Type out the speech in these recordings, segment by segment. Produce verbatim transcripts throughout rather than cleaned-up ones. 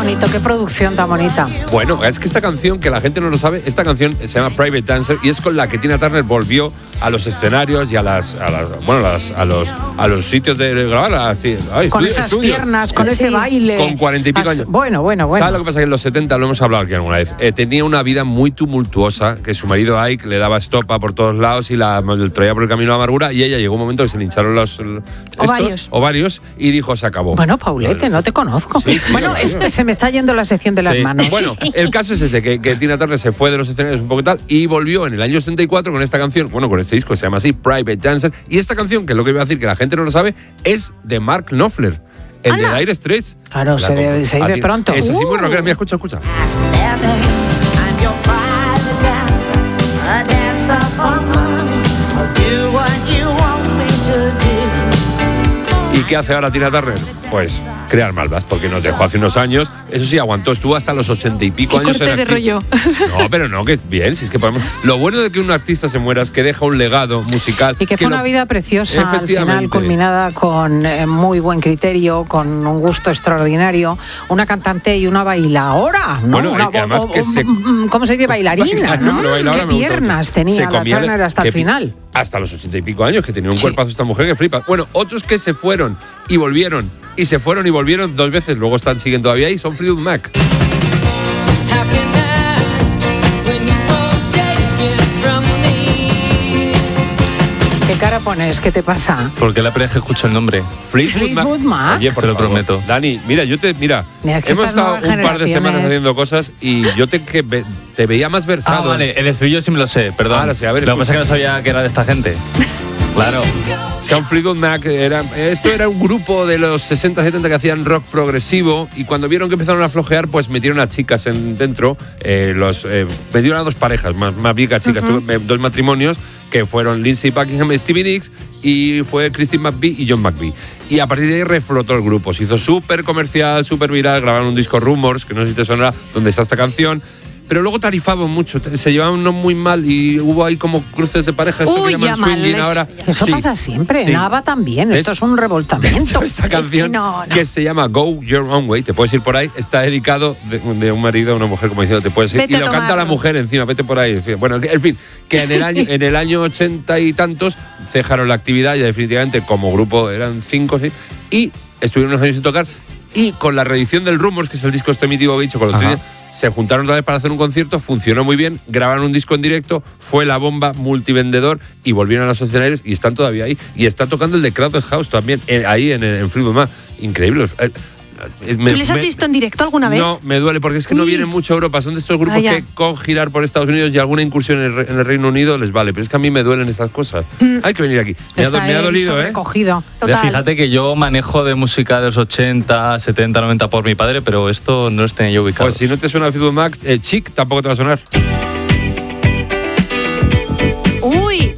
bonito, qué producción tan bonita. Bueno, es que esta canción, que la gente no lo sabe, esta canción se llama Private Dancer y es con la que Tina Turner volvió a los escenarios y a las, a las bueno, las, a los a los sitios de grabar. Así, ay, con estudio, esas estudio. piernas, con sí. ese baile. Con cuarenta y pico As, años. Bueno, bueno, bueno. ¿Sabes lo que pasa? Que en los setenta, lo hemos hablado aquí alguna vez, eh, tenía una vida muy tumultuosa, que su marido Ike le daba estopa por todos lados y la traía por el camino de la amargura, y ella llegó un momento que se le hincharon los estos, ovarios. ovarios y dijo, se acabó. Bueno, Paulete, no te conozco. Sí, sí, bueno, este bueno. se me está yendo la sección de las sí. manos. Bueno, el caso es ese, que, que Tina Turner se fue de los escenarios un poco tal y volvió en el año setenta y cuatro con esta canción, bueno, con este disco que se llama así, Private Dancer, y esta canción, que es lo que iba a decir, que la gente no lo sabe, es de Mark Knopfler, el Ana. de Dire Straits. Claro, se de, se de pronto. Es así uh. muy rockera, mira, escucha, escucha. ¿Y qué hace ahora Tina Turner? Pues crear malvas, porque nos dejó hace unos años. Eso sí, aguantó, estuvo hasta los ochenta y pico ¿Qué años en corte de rollo? No, pero no, que es bien, si es que podemos. Lo bueno de que un artista se muera es que deja un legado musical. Y que, que fue lo... una vida preciosa, al final culminada con eh, muy buen criterio, con un gusto extraordinario, una cantante y una bailadora, ¿no? Bueno, una, además o, que se... ¿Cómo se dice? Bailarina, ¿no? Bailadora Qué piernas tenía la Turner hasta el final. Hasta los ochenta y pico años, que tenía un sí. cuerpazo esta mujer que flipa. Bueno, otros que se fueron y volvieron, y se fueron y volvieron dos veces, luego están siguen todavía ahí, son Fleetwood Mac. ¿Qué cara pones? ¿Qué te pasa? Porque la primera vez que escucho el nombre. Fleetwood, Fleetwood Mac. Mac. Oye, por te lo favor. prometo. Dani, mira, yo te, mira, mira es que hemos estado un par de semanas haciendo cosas y yo te, que, te veía más versado. Ah, vale, el estribillo sí me lo sé, perdón. Ahora sí, a ver, lo que pasa es que no sabía que era de esta gente. Claro. Sean Fleetwood Mac era, esto era un grupo de los sesenta setenta que hacían rock progresivo, y cuando vieron que empezaron a flojear, pues metieron a chicas en, dentro, eh, los eh, metieron a dos parejas, más, más bien que a chicas, uh-huh. dos matrimonios que fueron Lindsey Buckingham y Stevie Nicks, y fue Christine McVie y John McVie. Y a partir de ahí reflotó el grupo, se hizo súper comercial, súper viral, grabaron un disco Rumors, que no sé si te sonará, donde está esta canción. Pero luego tarifaban mucho, se llevaban no muy mal y hubo ahí como cruces de pareja. Esto Uy, que llaman swinging ahora. Eso sí, pasa siempre, sí. Nava también, esto es un revoltamiento. Esta canción, es que, no, no. que se llama Go Your Own Way, te puedes ir por ahí, está dedicado de, de un marido a una mujer, como diciendo, te puedes ir. Vete y lo canta la mujer encima, vete por ahí. Bueno, en fin, que en el año, en el año ochenta y tantos cejaron la actividad y definitivamente como grupo eran cinco, sí, y estuvieron unos años sin tocar. Y con la reedición del Rumors, que es el disco este mítico que he dicho, con los tres, se juntaron otra vez para hacer un concierto, funcionó muy bien, grabaron un disco en directo, fue la bomba, multivendedor, y volvieron a los escenarios y están todavía ahí. Y está tocando el de Crowded House también, en, ahí en, en Fleetwood Mac. Increíble. Me, ¿Tú les has me, visto en directo alguna vez? No, me duele, porque es que Uy. no vienen mucho a Europa. Son de estos grupos ah, que con girar por Estados Unidos y alguna incursión en el, en el Reino Unido les vale. Pero es que a mí me duelen estas cosas. Mm. Hay que venir aquí. Me ha, me ha dolido, ¿eh? Total. Fíjate que yo manejo de música de los ochenta, setenta, noventa por mi padre, pero esto no lo tenía yo ubicado. Pues si no te suena Fleetwood Mac, eh, Chic tampoco te va a sonar. Uy.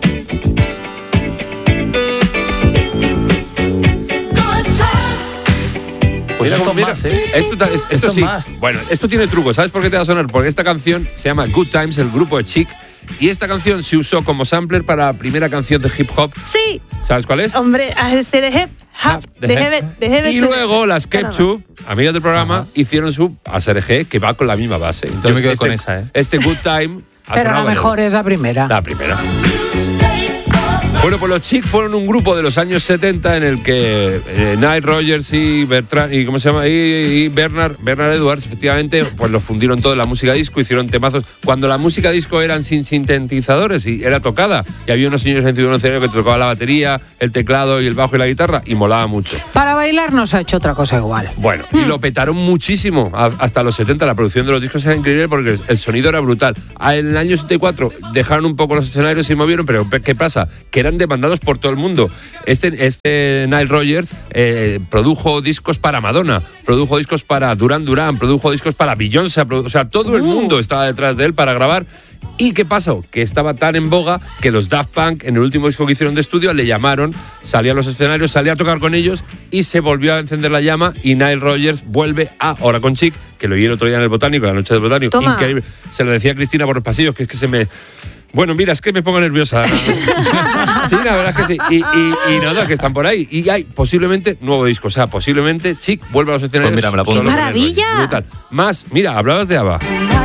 Pues mira, esto mira, más, ¿eh? Esto, esto, esto, esto sí. Más. Bueno, esto tiene truco. ¿Sabes por qué te va a sonar? Porque esta canción se llama Good Times, el grupo de Chic. Y esta canción se usó como sampler para la primera canción de hip hop. Sí. ¿Sabes cuál es? Hombre, hacer hip hop. De Y luego las Ketchup, amigas del programa, Ajá. hicieron su A S R G, que va con la misma base. Entonces, yo me quedo este, con esa, ¿eh? Este Good Time. Pero la mejor es la primera. La primera. Bueno, pues los Chic fueron un grupo de los años setenta en el que eh, Nile Rodgers y Bertrand, y ¿cómo se llama? Y, y Bernard, Bernard Edwards, efectivamente, pues los fundieron todo en la música disco, hicieron temazos. Cuando la música disco eran sin sintetizadores y era tocada, y había unos señores en un escenario que tocaban la batería, el teclado y el bajo y la guitarra, y molaba mucho. Para bailar no se ha hecho otra cosa igual. Bueno, hmm. y lo petaron muchísimo hasta los setenta. La producción de los discos era increíble porque el sonido era brutal. En el año setenta y cuatro dejaron un poco los escenarios y se movieron, pero ¿qué pasa? Que eran demandados por todo el mundo. Este, este Nile Rodgers eh, produjo discos para Madonna, produjo discos para Duran Duran, produjo discos para Beyoncé, o sea, todo uh. el mundo estaba detrás de él para grabar. ¿Y qué pasó? Que estaba tan en boga que los Daft Punk, en el último disco que hicieron de estudio, le llamaron, salía a los escenarios, salía a tocar con ellos y se volvió a encender la llama, y Nile Rodgers vuelve a Ahora con Chic, que lo oí el otro día en el Botánico, la noche del Botánico. Toma. Increíble. Se lo decía a Cristina por los pasillos, que es que se me... Bueno, mira, es que me pongo nerviosa. Sí, la verdad es que sí. Y, y, y nada, que están por ahí. Y hay posiblemente nuevo disco. O sea, posiblemente Chic vuelve a los escenarios. Pues mira, me la pongo. ¡Qué maravilla! Brutal. Más, mira, hablabas de ABBA.